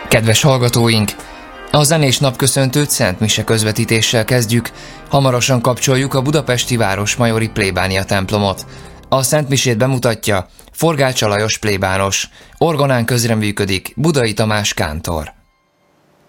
Kedves hallgatóink! A zenés napköszöntőt Szent Mise közvetítéssel kezdjük, hamarosan kapcsoljuk a budapesti városmajori plébánia templomot. A Szent Misét bemutatja Forgács Alajos plébános, orgonán közreműködik Budai Tamás kántor.